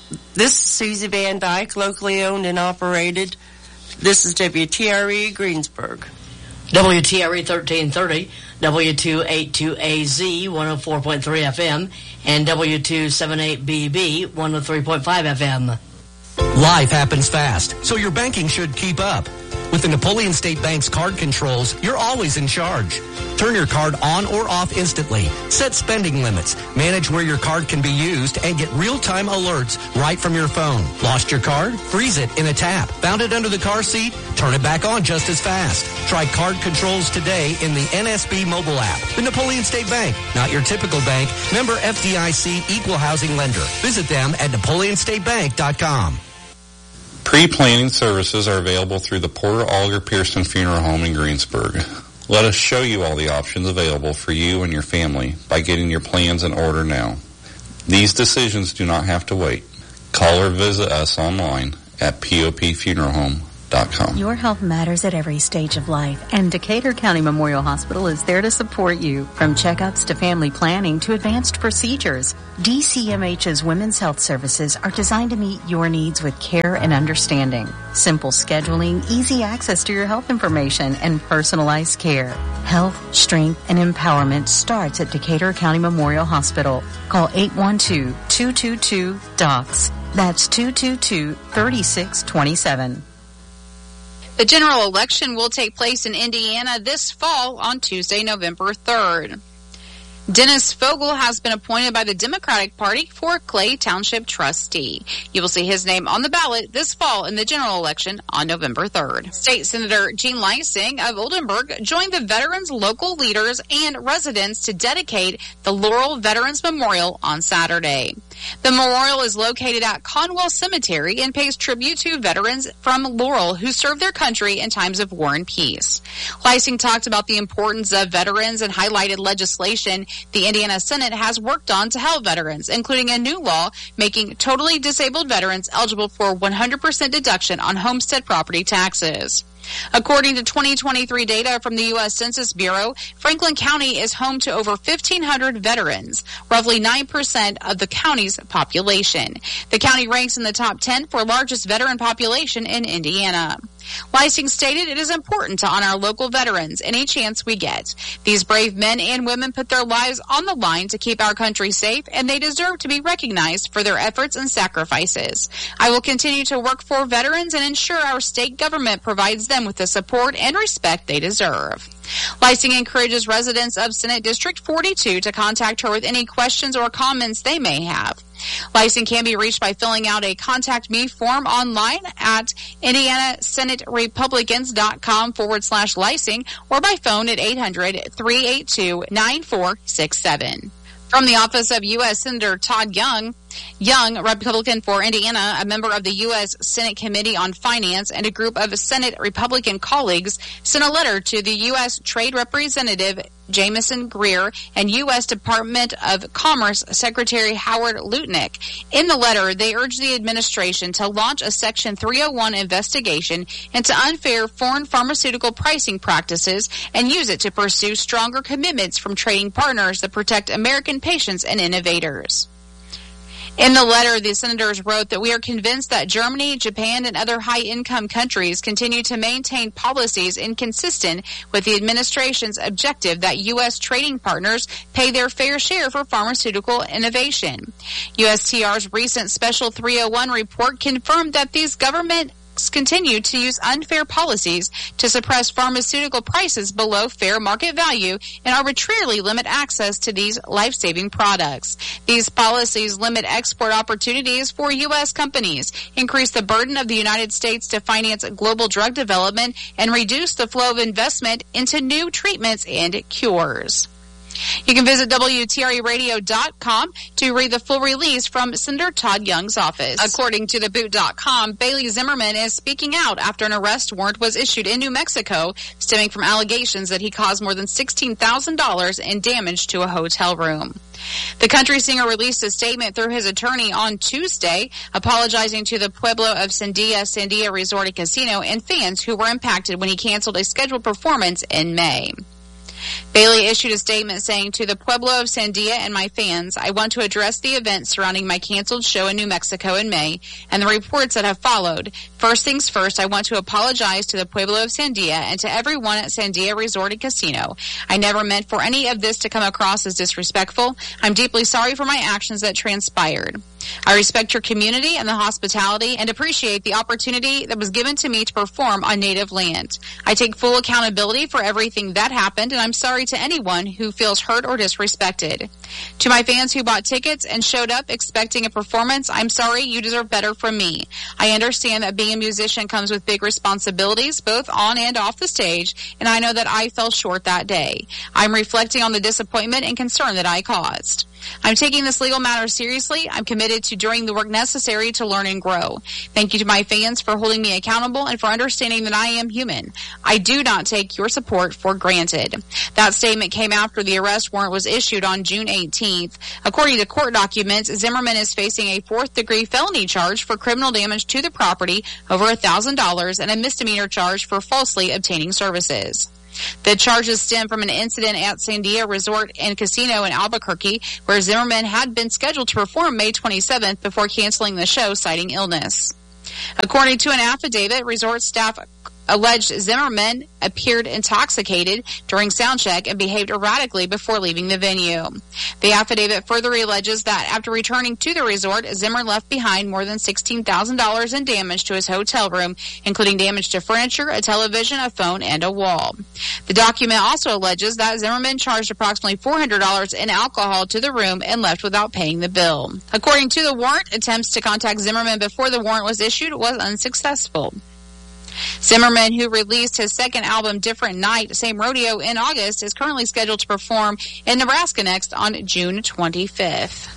This is Susie Van Dyke, locally owned and operated. This is WTRE Greensburg. WTRE 1330, W282AZ 104.3 FM, and W278BB 103.5 FM. Life happens fast, so your banking should keep up. With the Napoleon State Bank's card controls, you're always in charge. Turn your card on or off instantly. Set spending limits. Manage where your card can be used and get real-time alerts right from your phone. Lost your card? Freeze it in a tap. Found it under the car seat? Turn it back on just as fast. Try card controls today in the NSB mobile app. The Napoleon State Bank, not your typical bank. Member FDIC Equal Housing Lender. Visit them at NapoleonStateBank.com. Pre-planning services are available through the Porter Alger Pearson Funeral Home in Greensburg. Let us show you all the options available for you and your family by getting your plans in order now. These decisions do not have to wait. Call or visit us online at popfuneralhome.com. Your health matters at every stage of life, and Decatur County Memorial Hospital is there to support you. From checkups to family planning to advanced procedures, DCMH's women's health services are designed to meet your needs with care and understanding. Simple scheduling, easy access to your health information, and personalized care. Health, strength, and empowerment starts at Decatur County Memorial Hospital. Call 812-222-DOCS. That's 222-3627. The general election will take place in Indiana this fall on Tuesday, November 3rd. Dennis Fogel has been appointed by the Democratic Party for Clay Township trustee. You will see his name on the ballot this fall in the general election on November 3rd. State Senator Jean Lysing of Oldenburg joined the veterans, local leaders, and residents to dedicate the Laurel Veterans Memorial on Saturday. The memorial is located at Conwell Cemetery and pays tribute to veterans from Laurel who served their country in times of war and peace. Lysing talked about the importance of veterans and highlighted legislation the Indiana Senate has worked on to help veterans, including a new law making totally disabled veterans eligible for 100% deduction on homestead property taxes. According to 2023 data from the U.S. Census Bureau, Franklin County is home to over 1,500 veterans, roughly 9% of the county's population. The county ranks in the top 10 for largest veteran population in Indiana. Lysing stated it is important to honor local veterans any chance we get. These brave men and women put their lives on the line to keep our country safe, and they deserve to be recognized for their efforts and sacrifices. I will continue to work for veterans and ensure our state government provides them with the support and respect they deserve. Lysing encourages residents of Senate District 42 to contact her with any questions or comments they may have. Lysing can be reached by filling out a Contact Me form online at IndianaSenateRepublicans.com/Lysing or by phone at 800-382-9467. From the office of U.S. Senator Todd Young, Republican for Indiana, a member of the U.S. Senate Committee on Finance, and a group of Senate Republican colleagues sent a letter to the U.S. Trade Representative Jamison Greer and U.S. Department of Commerce Secretary Howard Lutnick. In the letter, they urged the administration to launch a Section 301 investigation into unfair foreign pharmaceutical pricing practices and use it to pursue stronger commitments from trading partners that protect American patients and innovators. In the letter, the senators wrote that we are convinced that Germany, Japan, and other high-income countries continue to maintain policies inconsistent with the administration's objective that U.S. trading partners pay their fair share for pharmaceutical innovation. USTR's recent Special 301 report confirmed that these governments continue to use unfair policies to suppress pharmaceutical prices below fair market value and arbitrarily limit access to these life-saving products. These policies limit export opportunities for U.S. companies, increase the burden of the United States to finance global drug development, and reduce the flow of investment into new treatments and cures. You can visit WTREradio.com to read the full release from Senator Todd Young's office. According to theboot.com, Bailey Zimmerman is speaking out after an arrest warrant was issued in New Mexico, stemming from allegations that he caused more than $16,000 in damage to a hotel room. The country singer released a statement through his attorney on Tuesday, apologizing to the Pueblo of Sandia Resort and Casino and fans who were impacted when he canceled a scheduled performance in May. Bailey issued a statement saying, "To the Pueblo of Sandia and my fans, I want to address the events surrounding my canceled show in New Mexico in May and the reports that have followed. First things first, I want to apologize to the Pueblo of Sandia and to everyone at Sandia Resort and Casino. I never meant for any of this to come across as disrespectful. I'm deeply sorry for my actions that transpired. I respect your community and the hospitality and appreciate the opportunity that was given to me to perform on native land. I take full accountability for everything that happened, and I'm sorry to anyone who feels hurt or disrespected. To my fans who bought tickets and showed up expecting a performance, I'm sorry, you deserve better from me. I understand that being a musician comes with big responsibilities, both on and off the stage, and I know that I fell short that day. I'm reflecting on the disappointment and concern that I caused. I'm taking this legal matter seriously. I'm committed to doing the work necessary to learn and grow. Thank you to my fans for holding me accountable and for understanding that I am human. I do not take your support for granted." That statement came after the arrest warrant was issued on June 18th. According to court documents, Zimmerman is facing a fourth-degree felony charge for criminal damage to the property over $1,000 and a misdemeanor charge for falsely obtaining services. The charges stem from an incident at Sandia Resort and Casino in Albuquerque, where Zimmerman had been scheduled to perform May 27th before canceling the show, citing illness. According to an affidavit, resort staff alleged Zimmerman appeared intoxicated during soundcheck and behaved erratically before leaving the venue. The affidavit further alleges that after returning to the resort, Zimmer left behind more than $16,000 in damage to his hotel room, including damage to furniture, a television, a phone, and a wall. The document also alleges that Zimmerman charged approximately $400 in alcohol to the room and left without paying the bill. According to the warrant, attempts to contact Zimmerman before the warrant was issued was unsuccessful. Zimmerman, who released his second album, Different Night, Same Rodeo, in August, is currently scheduled to perform in Nebraska next on June 25th.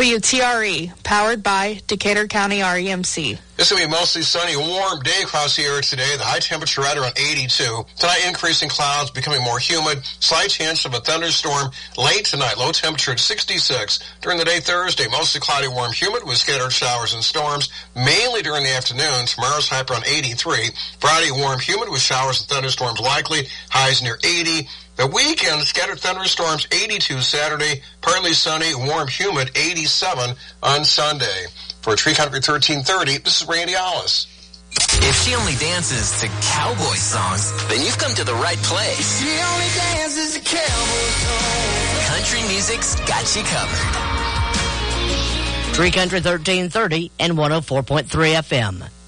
WTRE, powered by Decatur County REMC. This will be a mostly sunny, warm day across the area today. The high temperature right around 82. Tonight, increasing clouds, becoming more humid. Slight chance of a thunderstorm late tonight. Low temperature at 66. During the day Thursday, mostly cloudy, warm, humid with scattered showers and storms, mainly during the afternoon. Tomorrow's high around 83. Friday, warm, humid with showers and thunderstorms likely. Highs near 80. The weekend, scattered thunderstorms, 82 Saturday. Partly sunny, warm, humid, 87 on Sunday. For Tree Country 1330, this is Randy Hollis. If she only dances to cowboy songs, then you've come to the right place. She only dances to cowboy songs. Country music's got you covered. Tree Country 1330 and 104.3 FM.